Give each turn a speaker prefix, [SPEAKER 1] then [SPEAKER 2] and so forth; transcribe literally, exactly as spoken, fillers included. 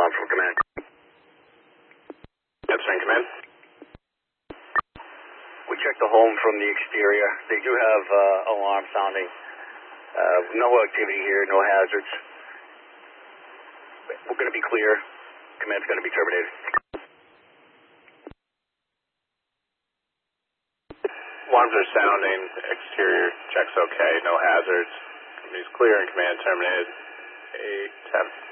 [SPEAKER 1] alarm from command.
[SPEAKER 2] Answering command.
[SPEAKER 1] We checked the home from the exterior. They do have uh, alarm sounding. Uh, no activity here, no hazards. We're going to be clear. Command's going to be terminated.
[SPEAKER 2] Alarms are sounding. Exterior checks okay. No hazards. Company's clear and command terminated. eight ten.